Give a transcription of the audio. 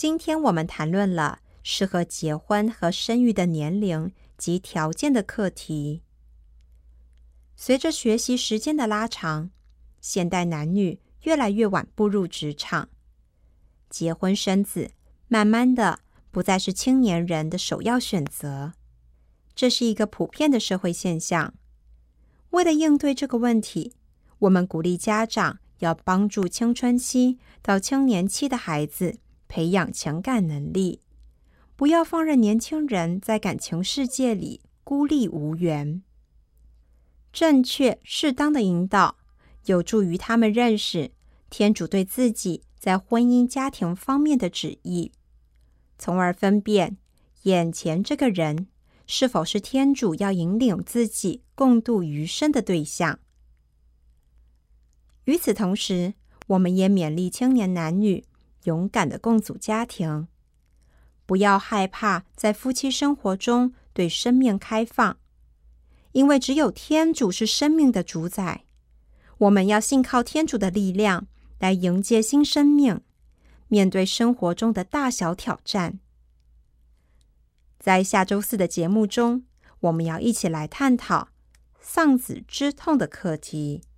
今天我们谈论了适合结婚和生育的年龄及条件的课题。随着学习时间的拉长，现代男女越来越晚步入职场，结婚生子慢慢的不再是青年人的首要选择，这是一个普遍的社会现象。为了应对这个问题，我们鼓励家长要帮助青春期到青年期的孩子培养情感能力，不要放任年轻人在感情世界里孤立无援。正确适当的引导有助于他们认识天主对自己在婚姻家庭方面的旨意，从而分辨眼前这个人是否是天主要引领自己共度余生的对象。与此同时，我们也勉励青年男女勇敢地共组家庭，不要害怕在夫妻生活中对生命开放，因为只有天主是生命的主宰。我们要信靠天主的力量来迎接新生命，面对生活中的大小挑战。在下周四的节目中，我们要一起来探讨丧子之痛的课题。